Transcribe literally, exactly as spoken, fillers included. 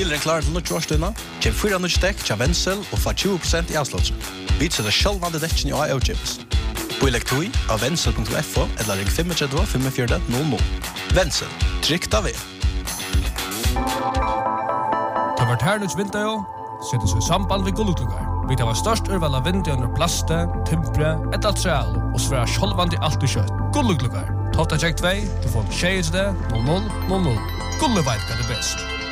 Bilen klar til noe årstøyna, kjem fyra nødt dekk til Wenzel og få tjue prosent i avslåtsen. Vi setter sjølvande dekken i A E O-chips. Boilek tui av wenzel punktum f o eller ring fem tre to fem fire null null. Wenzel, trygt av vi. Det var her nødt vinter jo, setter seg samband ved gulluklugar. Vi tar størst urval av vinter under plaste, timpre, et altreal, og svære sjølvande alt i kjøtt. Gulluklugar. Tofta check två, du får tjej det, null null null null. Gulleveit er det best.